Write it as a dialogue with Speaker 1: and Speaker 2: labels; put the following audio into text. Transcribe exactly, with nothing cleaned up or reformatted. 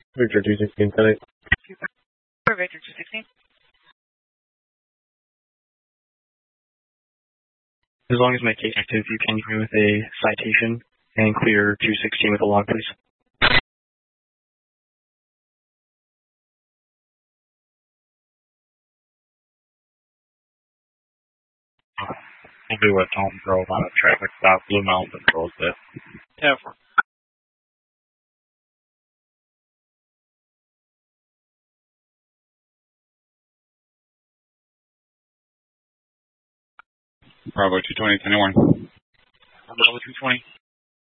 Speaker 1: Victor two sixteen, ten eight.
Speaker 2: Victor two sixteen.
Speaker 3: As long as my case is active, you can give me with a citation and clear two sixteen with a log, please.
Speaker 4: We'll do a Tom Grove on a traffic stop. Blue Mountain Patrol's there.
Speaker 2: Yeah.
Speaker 4: Bravo two twenty, anyone?
Speaker 2: Bravo two twenty.